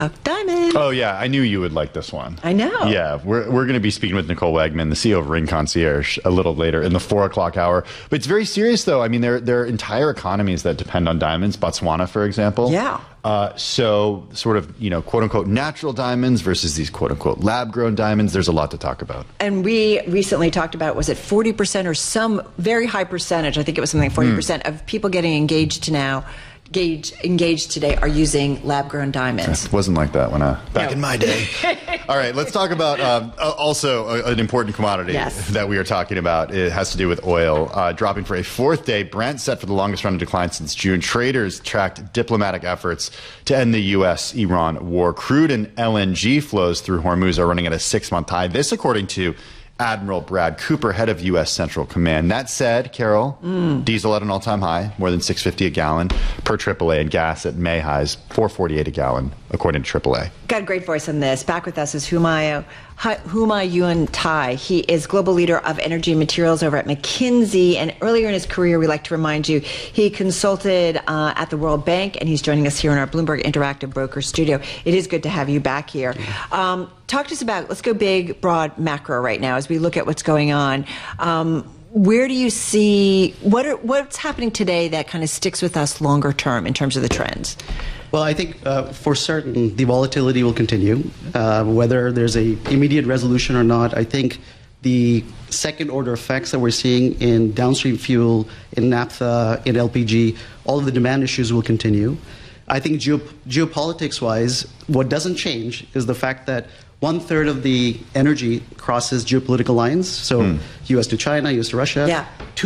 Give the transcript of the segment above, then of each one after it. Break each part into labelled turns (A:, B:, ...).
A: Diamond.
B: Oh, yeah. I knew you would like this one.
A: I know.
B: Yeah. We're going to be speaking with Nicole Wegman, the CEO of Ring Concierge, a little later in the 4 o'clock hour. But it's very serious, though. I mean, there are entire economies that depend on diamonds. Botswana, for example.
A: Yeah.
B: So sort of, quote unquote, natural diamonds versus these quote unquote lab grown diamonds. There's a lot to talk about.
A: And we recently talked about, was it 40% or some very high percentage? I think it was something like 40% of people getting engaged today are using lab-grown diamonds.
B: It wasn't like that when back in my day. All right, let's talk about also an important commodity that we are talking about. It has to do with oil. Dropping for a fourth day, Brent set for the longest run of decline since June. Traders tracked diplomatic efforts to end the U.S.-Iran war. Crude and LNG flows through Hormuz are running at a 6-month high. This, according to Admiral Brad Cooper, head of U.S. Central Command. That said, Carol, diesel at an all-time high, more than $6.50 a gallon per AAA, and gas at May highs, $4.48 a gallon, according to AAA.
A: Got a great voice on this. Back with us is Humayun Tai. He is global leader of energy and materials over at McKinsey. And earlier in his career, we like to remind you, he consulted at the World Bank, and he's joining us here in our Bloomberg Interactive Broker studio. It is good to have you back here. Talk to us about, let's go big, broad, macro right now as we look at what's going on. Where do you see, what's happening today that kind of sticks with us longer term in terms of the trends?
C: Well, I think for certain the volatility will continue. Whether there's a immediate resolution or not, I think the second order effects that we're seeing in downstream fuel, in naphtha, in LPG, all of the demand issues will continue. I think geopolitics-wise, what doesn't change is the fact that 1/3 of the energy crosses geopolitical lines, so U.S. to China, U.S. to Russia.
A: Yeah.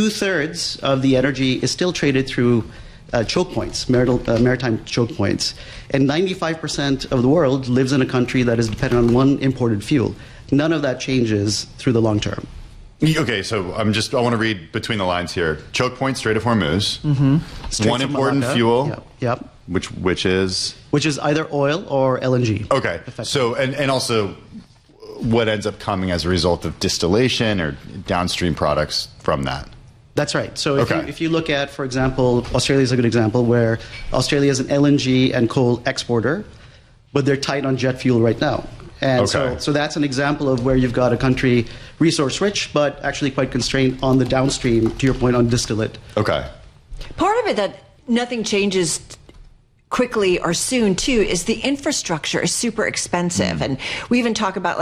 C: 2/3 of the energy is still traded through choke points, maritime choke points. And 95% of the world lives in a country that is dependent on one imported fuel. None of that changes through the long term.
B: Okay, so I want to read between the lines here. Choke point, Strait of Hormuz. One important fuel.
C: Yep.
B: Which is
C: either oil or LNG.
B: Okay. So and also what ends up coming as a result of distillation or downstream products from that.
C: That's right. So if you look at, for example, Australia is a good example where Australia is an LNG and coal exporter, but they're tight on jet fuel right now. And so that's an example of where you've got a country resource rich, but actually quite constrained on the downstream, to your point, on distillate.
B: Okay.
A: Part of it that nothing changes quickly or soon too is the infrastructure is super expensive, and we even talk about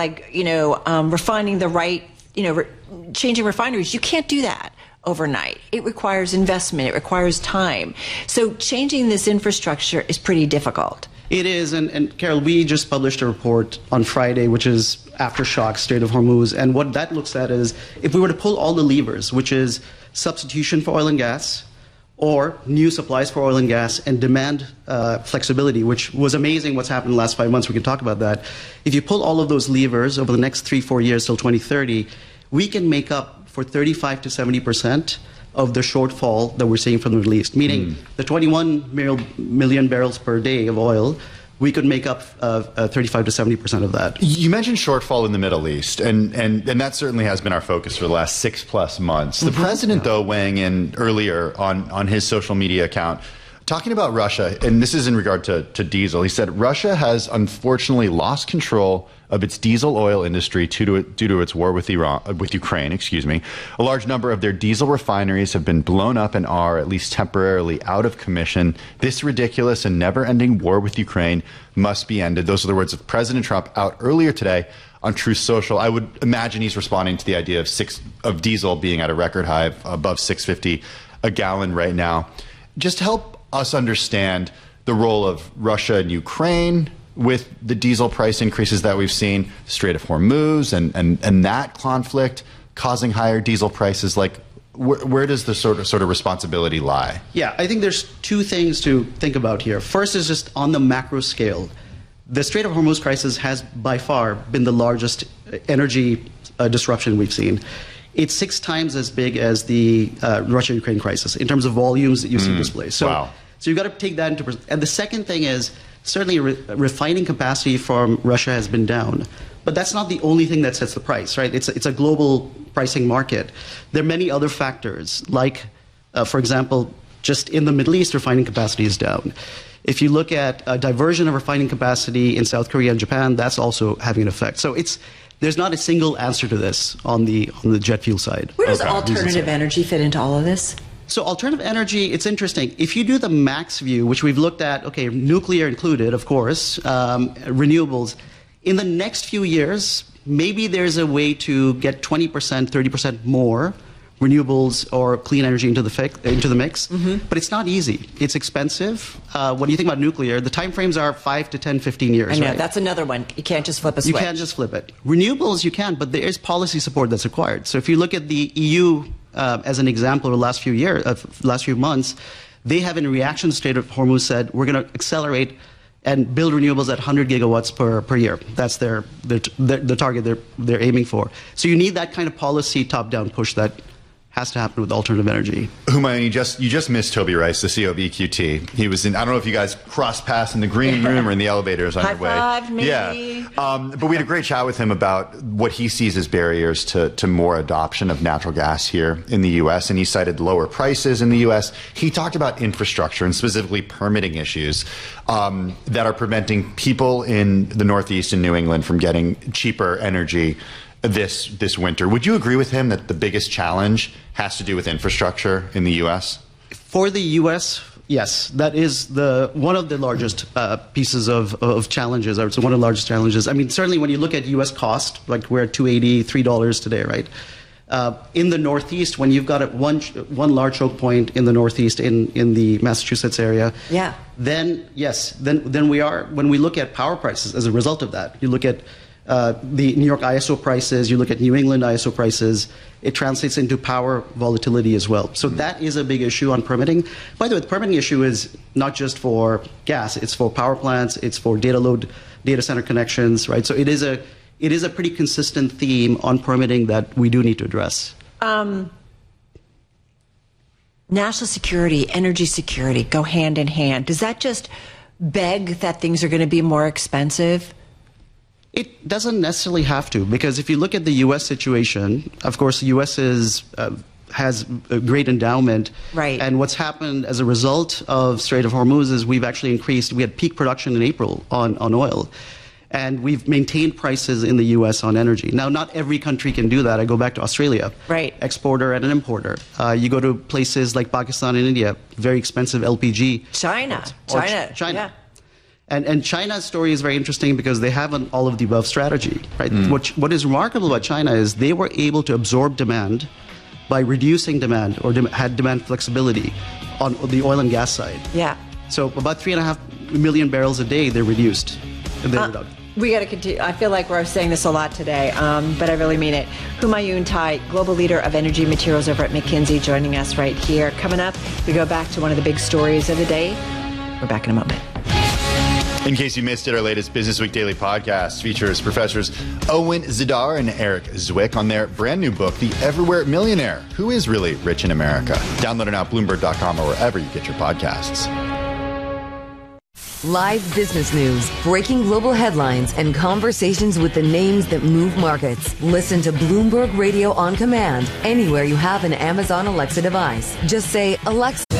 A: refining the right, changing refineries. You can't do that overnight. It requires investment. It requires time. So changing this infrastructure is pretty difficult.
C: It is, and Carol, we just published a report on Friday, which is Aftershock, Strait of Hormuz, and what that looks at is if we were to pull all the levers, which is substitution for oil and gas, or new supplies for oil and gas, and demand flexibility, which was amazing what's happened in the last 5 months. We can talk about that. If you pull all of those levers over the next 3-4 years till 2030, we can make up for 35 to 70% of the shortfall that we're seeing from the Middle East, meaning the 21 million barrels per day of oil, we could make up 35 to 70% of that.
B: You mentioned shortfall in the Middle East, and that certainly has been our focus for the last 6+ months. The president, though, weighing in earlier on his social media account, talking about Russia, and this is in regard to diesel, he said, Russia has unfortunately lost control of its diesel oil industry due to its war with Ukraine. A large number of their diesel refineries have been blown up and are, at least temporarily, out of commission. This ridiculous and never-ending war with Ukraine must be ended. Those are the words of President Trump out earlier today on Truth Social. I would imagine he's responding to the idea of diesel being at a record high of above $6.50 a gallon right now. Just help us understand the role of Russia and Ukraine with the diesel price increases that we've seen, Strait of Hormuz and that conflict causing higher diesel prices. Like, where does the sort of responsibility lie?
C: Yeah, I think there's two things to think about here. First is just on the macro scale. The Strait of Hormuz crisis has by far been the largest energy disruption we've seen. It's 6 times as big as the Russia-Ukraine crisis in terms of volumes that you see displayed. So you've got to take that into perspective. And the second thing is, certainly refining capacity from Russia has been down. But that's not the only thing that sets the price, right? It's a global pricing market. There are many other factors, like, for example, just in the Middle East, refining capacity is down. If you look at diversion of refining capacity in South Korea and Japan, that's also having an effect. So there's not a single answer to this on the jet fuel side.
A: Where does alternative energy fit into all of this?
C: So alternative energy, it's interesting. If you do the max view, which we've looked at, okay, nuclear included, of course, renewables, in the next few years, maybe there's a way to get 20%, 30% more renewables or clean energy into the mix, but it's not easy. It's expensive. When you think about nuclear, the time frames are 5 to 10, 15 years.
A: I know,
C: right?
A: that's another one. You can't just flip a switch.
C: You can't just flip it. Renewables, you can, but there is policy support that's required. So if you look at the EU as an example of the last few months, they have in reaction to Strait of Hormuz said, we're going to accelerate and build renewables at 100 gigawatts per year. That's the target they're aiming for. So you need that kind of policy top-down push that has to happen with alternative energy.
B: Humayun, you just missed Toby Rice, the CEO of EQT. He was in, I don't know if you guys crossed paths in the green room or in the elevators on your way.
A: High five, maybe.
B: Yeah. But we had a great chat with him about what he sees as barriers to more adoption of natural gas here in the U.S., and he cited lower prices in the U.S. He talked about infrastructure and specifically permitting issues that are preventing people in the Northeast and New England from getting cheaper energy this winter. Would you agree with him that the biggest challenge has to do with infrastructure in the U.S.?
C: For the U.S., yes, that is one of the largest pieces of challenges, or it's one of the largest challenges. I mean, certainly when you look at U.S. cost, like we're at $2.80, $3 today, right? In the Northeast, when you've got one large choke point in the Northeast, in the Massachusetts area,
A: yeah,
C: then yes, then we are, when we look at power prices as a result of that, you look at the New York ISO prices, you look at New England ISO prices, it translates into power volatility as well. So that is a big issue on permitting. By the way, the permitting issue is not just for gas, it's for power plants, it's for data center connections, right? So it is a pretty consistent theme on permitting that we do need to address.
A: National security, energy security go hand in hand. Does that just beg that things are going to be more expensive?
C: It doesn't necessarily have to, because if you look at the U.S. situation, of course, the U.S. has a great endowment.
A: Right.
C: And what's happened as a result of Strait of Hormuz is we had peak production in April on oil. And we've maintained prices in the U.S. on energy. Now, not every country can do that. I go back to Australia.
A: Right.
C: Exporter and an importer. You go to places like Pakistan and India, very expensive LPG.
A: China.
C: Yeah. And China's story is very interesting because they have an all of the above strategy, right? What is remarkable about China is they were able to absorb demand by reducing demand, or had demand flexibility on the oil and gas side.
A: Yeah.
C: So about 3.5 million barrels a day they reduced.
A: We got to continue. I feel like we're saying this a lot today, but I really mean it. Humayun Tai, global leader of energy materials over at McKinsey, joining us right here. Coming up, we go back to one of the big stories of the day. We're back in a moment.
B: In case you missed it, our latest Business Week Daily podcast features professors Owen Zidar and Eric Zwick on their brand new book, The Everywhere Millionaire: Who is Really Rich in America? Download it now at Bloomberg.com or wherever you get your podcasts.
D: Live business news, breaking global headlines, and conversations with the names that move markets. Listen to Bloomberg Radio on command anywhere you have an Amazon Alexa device. Just say, Alexa,